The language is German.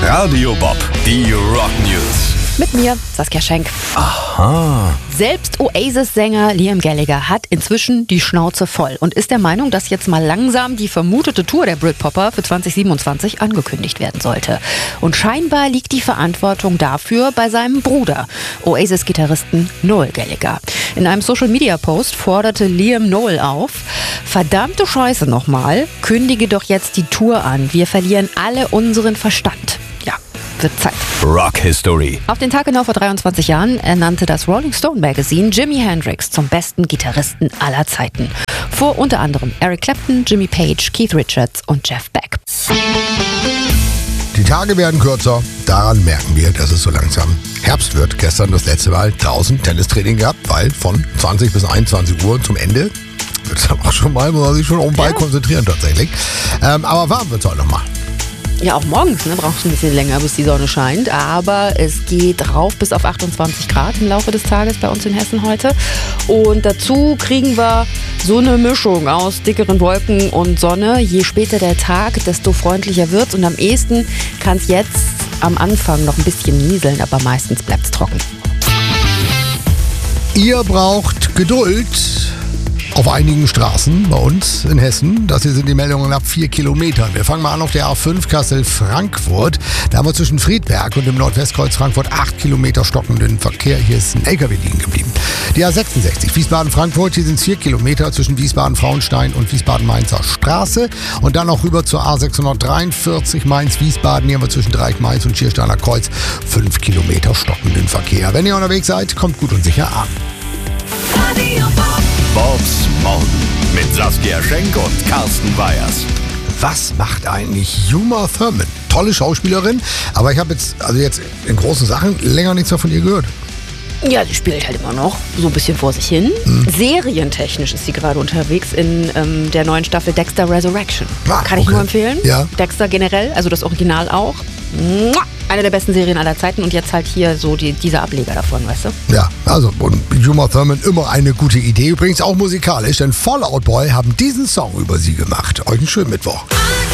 Radio Bob, die Rock News. Mit mir, Saskia Schenk. Aha. Selbst Oasis-Sänger Liam Gallagher hat inzwischen die Schnauze voll und ist der Meinung, dass jetzt mal langsam die vermutete Tour der Britpopper für 2027 angekündigt werden sollte. Und scheinbar liegt die Verantwortung dafür bei seinem Bruder, Oasis-Gitarristen Noel Gallagher. In einem Social-Media-Post forderte Liam Noel auf: Verdammte Scheiße nochmal, kündige doch jetzt die Tour an. Wir verlieren alle unseren Verstand. Ja, wird Zeit. Rock History. Auf den Tag genau vor 23 Jahren ernannte das Rolling Stone Magazine Jimi Hendrix zum besten Gitarristen aller Zeiten. Vor unter anderem Eric Clapton, Jimmy Page, Keith Richards und Jeff Beck. Die Tage werden kürzer, daran merken wir, dass es so langsam Herbst wird. Gestern das letzte Mal draußen Tennistraining gehabt, weil von 20 bis 21 Uhr zum Ende wird es dann auch schon mal, muss man sich schon auf den Ball konzentrieren tatsächlich. Aber warm wird es heute nochmal. Ja, auch morgens braucht es ein bisschen länger, bis die Sonne scheint. Aber es geht rauf bis auf 28 Grad im Laufe des Tages bei uns in Hessen heute. Und dazu kriegen wir so eine Mischung aus dickeren Wolken und Sonne. Je später der Tag, desto freundlicher wird's. Und am ehesten kann es jetzt am Anfang noch ein bisschen nieseln, aber meistens bleibt es trocken. Ihr braucht Geduld auf einigen Straßen bei uns in Hessen. Das hier sind die Meldungen ab 4 Kilometern. Wir fangen mal an auf der A5 Kassel-Frankfurt. Da haben wir zwischen Friedberg und dem Nordwestkreuz Frankfurt 8 Kilometer stockenden Verkehr. Hier ist ein LKW liegen geblieben. Die A66 Wiesbaden-Frankfurt. Hier sind es 4 Kilometer zwischen Wiesbaden-Frauenstein und Wiesbaden-Mainzer Straße. Und dann noch rüber zur A643 Mainz-Wiesbaden. Hier haben wir zwischen Dreieck-Mainz und Schiersteiner Kreuz 5 Kilometer stockenden Verkehr. Wenn ihr unterwegs seid, kommt gut und sicher an. Bobs Morgen mit Saskia Schenk und Carsten Weyers. Was macht eigentlich Uma Thurman? Tolle Schauspielerin, aber ich habe jetzt in großen Sachen länger nichts mehr von ihr gehört. Ja, sie spielt halt immer noch so ein bisschen vor sich hin. Serientechnisch ist sie gerade unterwegs in der neuen Staffel Dexter Resurrection. Kann ich nur empfehlen. Ja. Dexter generell, also das Original auch. Eine der besten Serien aller Zeiten und jetzt halt hier so dieser Ableger davon, weißt du? Ja, also und Uma Thurman immer eine gute Idee. Übrigens auch musikalisch, denn Fall Out Boy haben diesen Song über sie gemacht. Euch einen schönen Mittwoch.